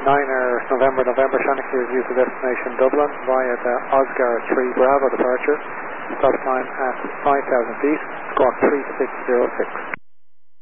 Niner November Chanticleer view to destination Dublin via the Oscar 3 Bravo departure. Stop time at 5,000 feet, squawk 3606.